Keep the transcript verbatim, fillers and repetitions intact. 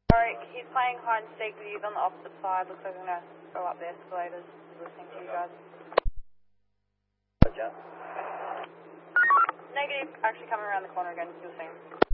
Alright, he's playing hide and seek with you on the opposite side. Looks like I'm going to go up the escalators, listening to you guys. Roger. Negative, actually coming around the corner again, you'll see him.